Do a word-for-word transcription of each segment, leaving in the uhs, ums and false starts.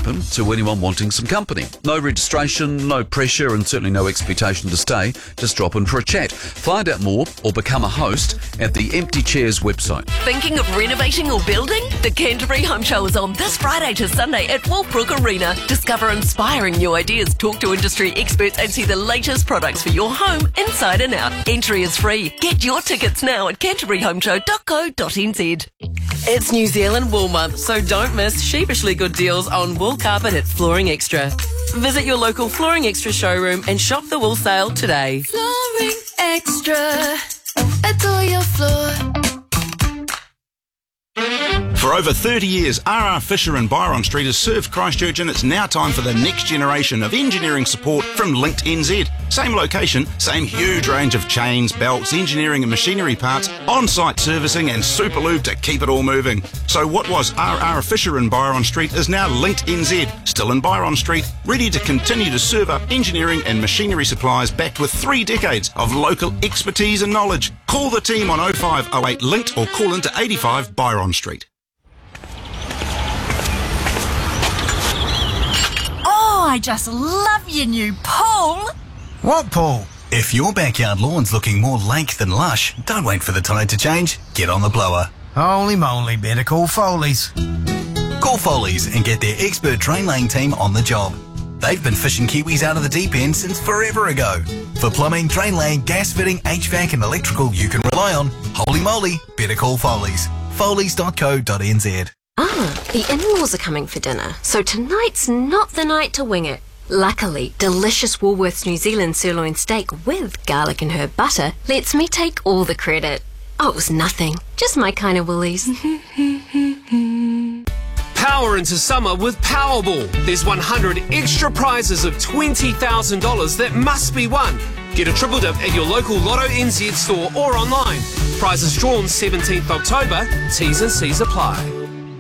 open to anyone wanting some company. No registration, no pressure, and certainly no expectation to stay. Just drop in for a chat. Find out more or become a host at the Empty Chairs website. Thinking of renovating or building? The Canterbury Home Show is on this Friday to Sunday at Wolfbrook Arena. Discover inspiring new ideas, talk to industry experts, and see the latest products for your home inside and out. Entry is free. Get your tickets now at canterbury home show dot co dot n z. It's New Zealand Wool Month, so don't miss sheepishly good deals on wool carpet at Flooring Extra. Visit your local Flooring Extra showroom and shop the wool sale today. Flooring Extra, adore your floor. For over thirty years, R R Fisher and Byron Street has served Christchurch, and it's now time for the next generation of engineering support from Linked N Z. Same location, same huge range of chains, belts, engineering and machinery parts, on-site servicing and super lube to keep it all moving. So what was R R Fisher and Byron Street is now Linked N Z, still in Byron Street, ready to continue to serve up engineering and machinery supplies backed with three decades of local expertise and knowledge. Call the team on oh five oh eight Linked or call into eighty-five Byron Street. Oh, I just love your new pool. What pool? If your backyard lawn's looking more lank than lush, don't wait for the tide to change. Get on the blower. Holy moly, better call Foley's. Call Foley's and get their expert train laying team on the job. They've been fishing Kiwis out of the deep end since forever ago. For plumbing, drain laying, gas fitting, H V A C and electrical you can rely on, holy moly, better call Foley's. Foley's dot co dot n z. Ah, the in-laws are coming for dinner, so tonight's not the night to wing it. Luckily, delicious Woolworths New Zealand sirloin steak with garlic and herb butter lets me take all the credit. Oh, it was nothing. Just my kind of Woolies. Power into summer with Powerball. There's one hundred extra prizes of twenty thousand dollars that must be won. Get a triple dip at your local Lotto N Z store or online. Prizes drawn seventeenth October. T's and C's apply.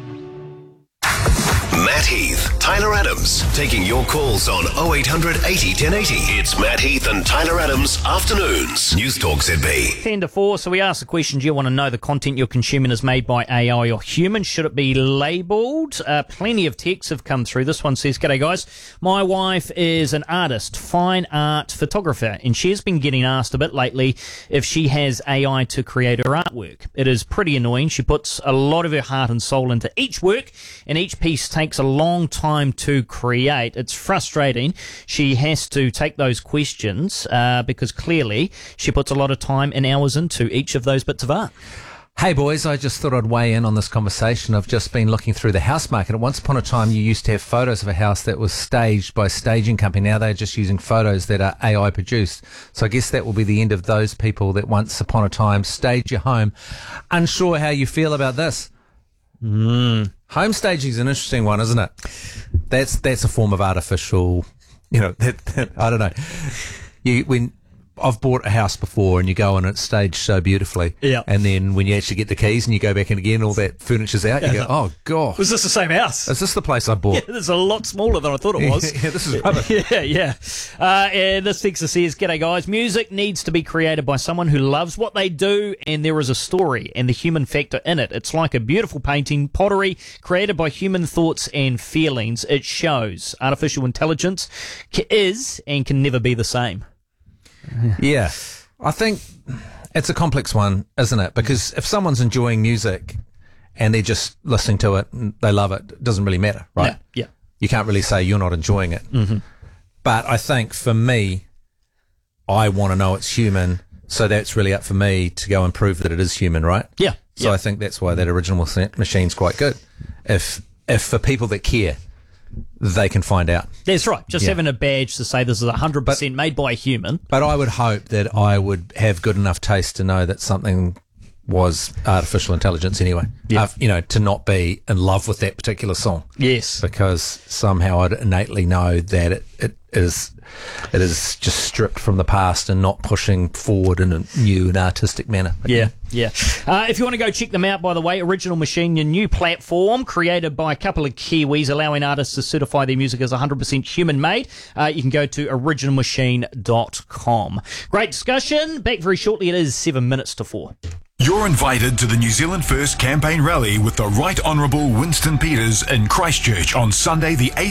Matt Heath, Tyler Adams, taking your calls on oh eight hundred eighty ten eighty. It's Matt Heath and Tyler Adams Afternoons. News Talk Z B. ten to four, so we asked the question, do you want to know the content you're consuming is made by A I or human? Should it be labelled? Uh, plenty of texts have come through. This one says, g'day guys, my wife is an artist, fine art photographer, and she has been getting asked a bit lately if she has A I to create her artwork. It is pretty annoying. She puts a lot of her heart and soul into each work, and each piece takes a long time to create. It's frustrating. She has to take those questions uh, because clearly she puts a lot of time and hours into each of those bits of art. Hey boys, I just thought I'd weigh in on this conversation. I've just been looking through the house market. Once upon a time, you used to have photos of a house that was staged by a staging company. Now they're just using photos that are A I produced. So I guess that will be the end of those people that once upon a time staged your home. Unsure how you feel about this? Mm. Home staging is an interesting one, isn't it? That's that's a form of artificial, you know, that, that, I don't know. You when I've bought a house before and you go and it's staged so beautifully. Yeah. And then when you actually get the keys and you go back in again, all that furniture's out, you go, oh, God. Was this the same house? Is this the place I bought? Yeah, it's a lot smaller than I thought it was. yeah, this is rubbish. yeah, yeah. Uh, and this texter says, g'day guys, music needs to be created by someone who loves what they do and there is a story and the human factor in it. It's like a beautiful painting, pottery, created by human thoughts and feelings. It shows artificial intelligence is and can never be the same. Yeah, I think it's a complex one, isn't it? Because if someone's enjoying music and they're just listening to it and they love it, it doesn't really matter, right? Yeah. yeah. You can't really say you're not enjoying it. Mm-hmm. But I think for me, I want to know it's human, so that's really up for me to go and prove that it is human, right? Yeah. So yeah. I think that's why that original machine's quite good. If if for people that care, they can find out. That's right. Just yeah. having a badge to say this is one hundred percent but, made by a human. But I would hope that I would have good enough taste to know that something was artificial intelligence anyway. Yeah. Uh, you know, to not be in love with that particular song. Yes. Because somehow I'd innately know that it, it is it is just stripped from the past and not pushing forward in a new and artistic manner. Yeah, yeah. Uh, if you want to go check them out, by the way, Original Machine, your new platform created by a couple of Kiwis, allowing artists to certify their music as one hundred percent human-made. Uh, you can go to original machine dot com. Great discussion. Back very shortly. It is seven minutes to four. You're invited to the New Zealand First campaign rally with the Right Honourable Winston Peters in Christchurch on Sunday the eighth